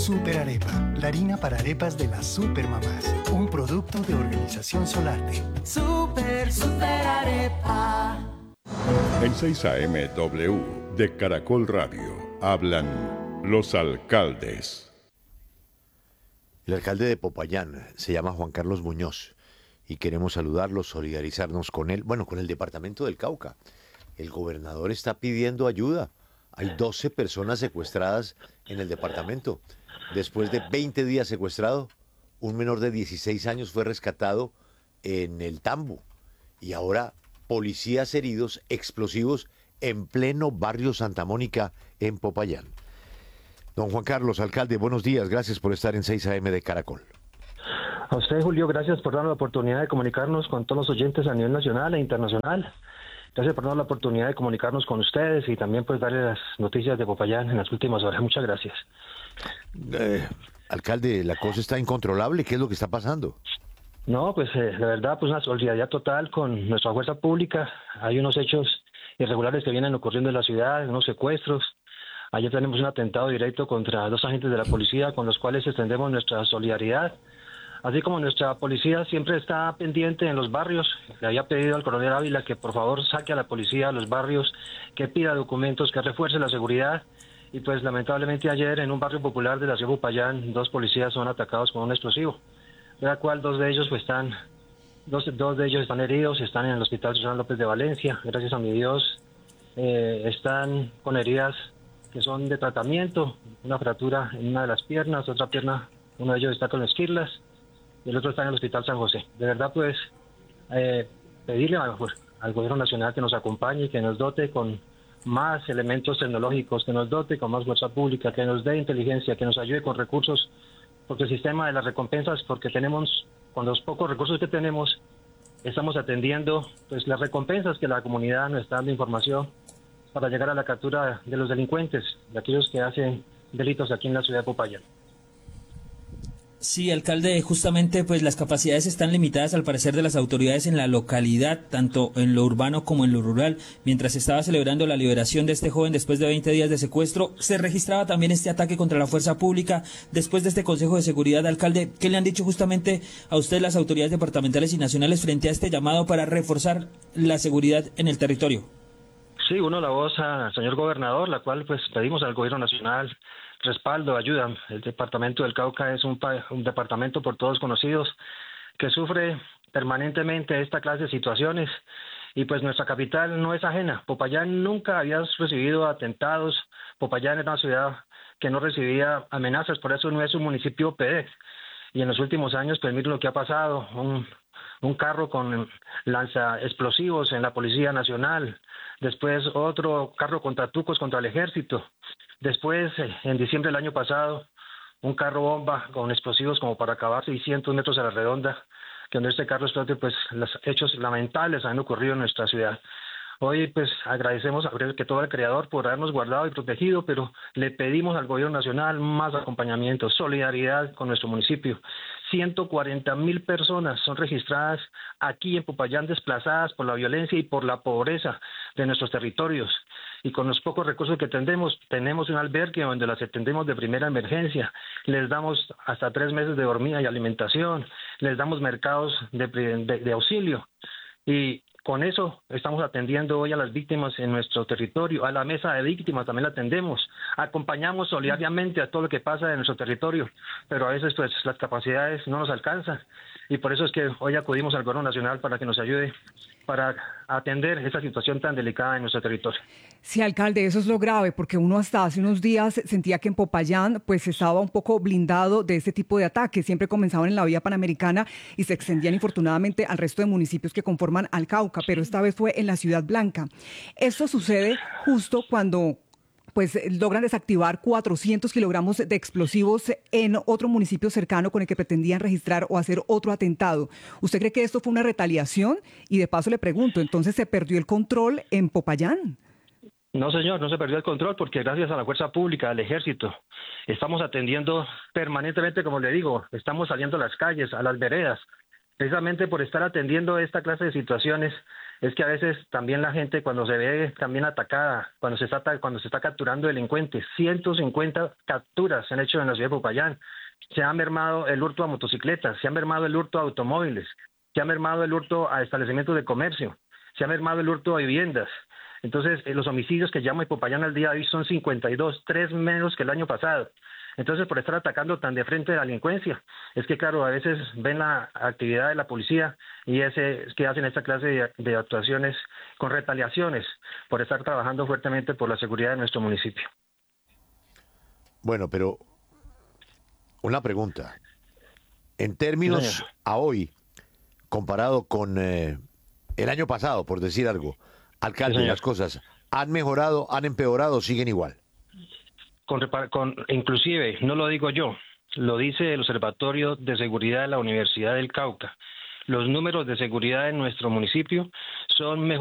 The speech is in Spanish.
Super Arepa, la harina para arepas de las supermamás. Un producto de Organización Solarte. Super Arepa. En 6 AM W de Caracol Radio hablan los alcaldes. El alcalde de Popayán se llama Juan Carlos Muñoz y queremos saludarlo, solidarizarnos con él, bueno, con el departamento del Cauca. El gobernador está pidiendo ayuda. Hay 12 personas secuestradas en el departamento. Después de 20 días secuestrado, un menor de 16 años fue rescatado en el Tambo. Y ahora policías heridos, explosivos, en pleno barrio Santa Mónica, en Popayán. Don Juan Carlos, alcalde, buenos días. Gracias por estar en 6 AM de Caracol. A usted, Julio, gracias por darnos la oportunidad de comunicarnos con todos los oyentes a nivel nacional e internacional. Gracias por darnos la oportunidad de comunicarnos con ustedes y también pues darle las noticias de Popayán en las últimas horas. Muchas gracias. Alcalde, la cosa está incontrolable. ¿Qué es lo que está pasando? No, pues la verdad, pues una solidaridad total con nuestra fuerza pública. Hay unos hechos irregulares que vienen ocurriendo en la ciudad, unos secuestros. Ayer tenemos un atentado directo contra 2 agentes de la policía con los cuales extendemos nuestra solidaridad. Así como nuestra policía siempre está pendiente en los barrios, le había pedido al coronel Ávila que por favor saque a la policía a los barrios, que pida documentos, que refuerce la seguridad. Y pues lamentablemente ayer en un barrio popular de la ciudad de Popayán, 2 policías son atacados con un explosivo, de la cual 2 de ellos pues dos de ellos están heridos, están en el hospital Susana López de Valencia. Gracias a mi Dios, están con heridas que son de tratamiento, una fractura en una de las piernas, otra pierna, uno de ellos está con esquirlas y el otro está en el hospital San José. De verdad pues pedirle al gobierno nacional que nos acompañe, que nos dote con más elementos tecnológicos, que nos dote con más fuerza pública, que nos dé inteligencia, que nos ayude con recursos, porque el sistema de las recompensas, porque tenemos, con los pocos recursos que tenemos, estamos atendiendo pues las recompensas que la comunidad nos está dando información para llegar a la captura de los delincuentes, de aquellos que hacen delitos aquí en la ciudad de Popayán. Sí, alcalde, justamente pues las capacidades están limitadas al parecer de las autoridades en la localidad, tanto en lo urbano como en lo rural. Mientras se estaba celebrando la liberación de este joven después de 20 días de secuestro, se registraba también este ataque contra la fuerza pública. Después de este Consejo de Seguridad, alcalde, ¿qué le han dicho justamente a usted las autoridades departamentales y nacionales frente a este llamado para reforzar la seguridad en el territorio? Sí, la voz al señor gobernador, la cual pues pedimos al gobierno nacional respaldo, ayuda. El departamento del Cauca es un departamento por todos conocidos que sufre permanentemente esta clase de situaciones y pues nuestra capital no es ajena. Popayán nunca había recibido atentados, Popayán era una ciudad que no recibía amenazas, por eso no es un municipio PD. Y en los últimos años, pues miren lo que ha pasado, un carro con lanza explosivos en la Policía Nacional, después otro carro con tatucos contra el Ejército, después en diciembre del año pasado un carro bomba con explosivos como para acabar 600 metros a la redonda, que donde este carro explote, pues los hechos lamentables han ocurrido en nuestra ciudad. Hoy pues agradecemos que todo el Creador por habernos guardado y protegido, pero le pedimos al gobierno nacional más acompañamiento, solidaridad con nuestro municipio. 140,000 personas son registradas aquí en Popayán desplazadas por la violencia y por la pobreza de nuestros territorios. Y con los pocos recursos que tenemos un albergue donde las atendemos de primera emergencia. Les damos hasta 3 meses de dormida y alimentación. Les damos mercados de auxilio. Y con eso estamos atendiendo hoy a las víctimas en nuestro territorio. A la mesa de víctimas también la atendemos. Acompañamos solidariamente a todo lo que pasa en nuestro territorio. Pero a veces pues las capacidades no nos alcanzan. Y por eso es que hoy acudimos al gobierno nacional para que nos ayude para atender esa situación tan delicada en nuestro territorio. Sí, alcalde, eso es lo grave, porque uno hasta hace unos días sentía que en Popayán pues estaba un poco blindado de este tipo de ataques. Siempre comenzaban en la vía Panamericana y se extendían infortunadamente al resto de municipios que conforman al Cauca, pero esta vez fue en la Ciudad Blanca. Esto sucede justo cuando pues logran desactivar 400 kilogramos de explosivos en otro municipio cercano con el que pretendían registrar o hacer otro atentado. ¿Usted cree que esto fue una retaliación? Y de paso le pregunto, ¿entonces se perdió el control en Popayán? No, señor, no se perdió el control porque gracias a la fuerza pública, al ejército, estamos atendiendo permanentemente, como le digo, estamos saliendo a las calles, a las veredas, precisamente por estar atendiendo esta clase de situaciones es que a veces también la gente cuando se ve también atacada, cuando se está capturando delincuentes, 150 capturas se han hecho en la ciudad de Popayán, se ha mermado el hurto a motocicletas, se ha mermado el hurto a automóviles, se ha mermado el hurto a establecimientos de comercio, se ha mermado el hurto a viviendas. Entonces, los homicidios que llama Popayán al día de hoy son 52, 3 menos que el año pasado. Entonces, por estar atacando tan de frente a la delincuencia, es que, claro, a veces ven la actividad de la policía y es que hacen esta clase de actuaciones con retaliaciones por estar trabajando fuertemente por la seguridad de nuestro municipio. Bueno, pero una pregunta. En términos a hoy, comparado con el año pasado, por decir algo, alcalde, las cosas, ¿han mejorado, han empeorado o siguen igual? Inclusive, no lo digo yo, lo dice el Observatorio de Seguridad de la Universidad del Cauca. Los números de seguridad en nuestro municipio son mejores